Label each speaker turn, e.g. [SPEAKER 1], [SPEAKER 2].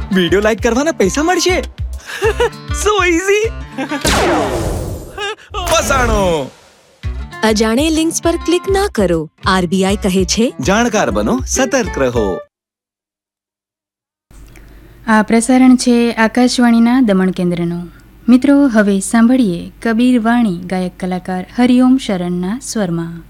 [SPEAKER 1] Video like કરવાના પૈસા મળશે. સો ઈઝી. ફસાણો.
[SPEAKER 2] અજાણે લિંક્સ પર ક્લિક ના કરો. આરબીઆઈ કહે છે,
[SPEAKER 1] જાણકાર બનો, સતર્ક રહો.
[SPEAKER 3] આ પ્રસારણ છે આકાશવાણીના દમણ કેન્દ્રનું. મિત્રો, હવે સાંભળીએ કબીર વાણી ગાયક કલાકાર હરિઓમ શરણના સ્વરમાં.